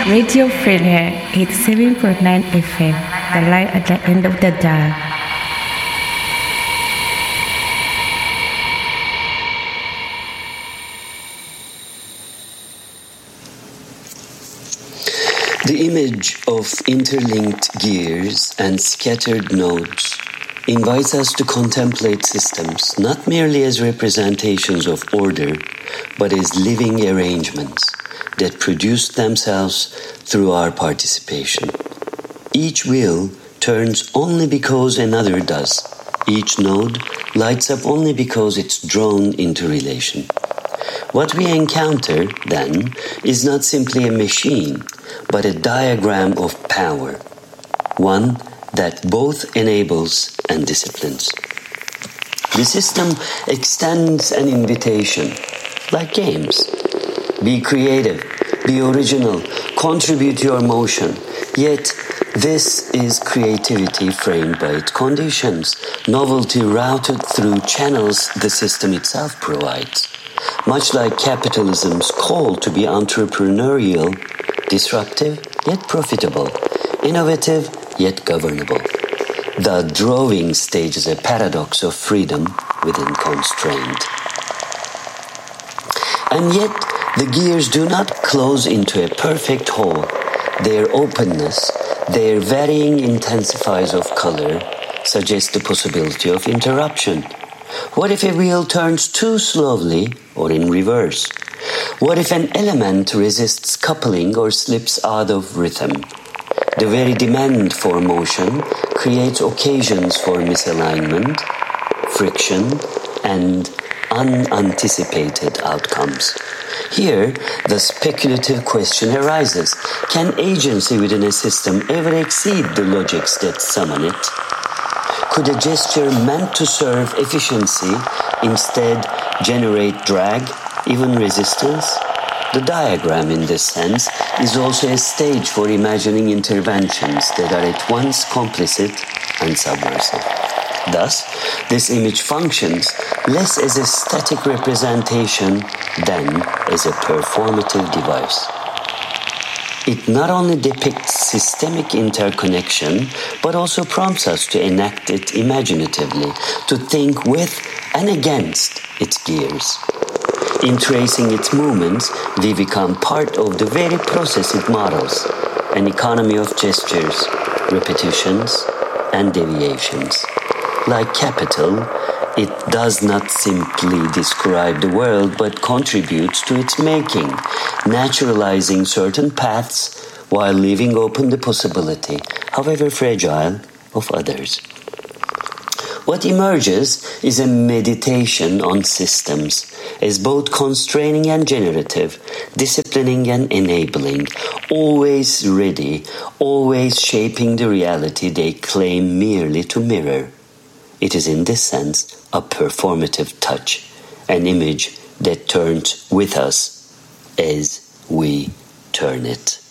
Radio Failure 87.9 FM, the light at the end of the dial. The image of interlinked gears and scattered nodes invites us to contemplate systems not merely as representations of order, but as living arrangements that produce themselves through our participation. Each wheel turns only because another does. Each node lights up only because it's drawn into relation. What we encounter, then, is not simply a machine, but a diagram of power, one that both enables and disciplines. The system extends an invitation, like games. Be creative, be original, contribute your motion. Yet, this is creativity framed by its conditions, novelty routed through channels the system itself provides. Much like capitalism's call to be entrepreneurial, disruptive yet profitable, innovative yet governable. The drawing stage is a paradox of freedom within constraint. And yet, the gears do not close into a perfect whole. Their openness, their varying intensifiers of color, suggest the possibility of interruption. What if a wheel turns too slowly or in reverse? What if an element resists coupling or slips out of rhythm? The very demand for motion creates occasions for misalignment, friction, and unanticipated outcomes. Here, the speculative question arises: can agency within a system ever exceed the logics that summon it? Could a gesture meant to serve efficiency instead generate drag, even resistance? The diagram, in this sense, is also a stage for imagining interventions that are at once complicit and subversive. Thus, this image functions less as a static representation than as a performative device. It not only depicts systemic interconnection, but also prompts us to enact it imaginatively, to think with and against its gears. In tracing its movements, we become part of the very process it models, an economy of gestures, repetitions, and deviations. Like capital, it does not simply describe the world, but contributes to its making, naturalizing certain paths while leaving open the possibility, however fragile, of others. What emerges is a meditation on systems as both constraining and generative, disciplining and enabling, always ready, always shaping the reality they claim merely to mirror. It is in this sense a performative touch, an image that turns with us as we turn it.